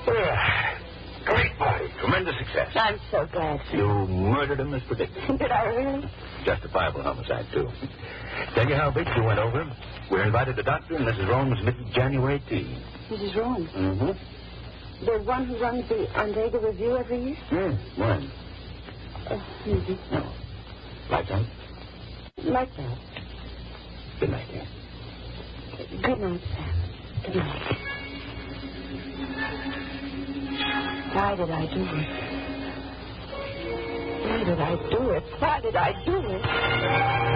Yeah. Great party. Tremendous success. I'm so glad, sir. You murdered him as predicted. Did I really? Justifiable homicide, too. Tell you how big you went over. We're invited to Dr. and Mrs. Rome's mid-January tea. Mrs. Rome? Mm-hmm. The one who runs the Andrega Review every year? When? Mm-hmm. No. Lights on? Like that. Good night, dear. Good night, Sam. Good night. Why did I do it? Why did I do it? Why did I do it?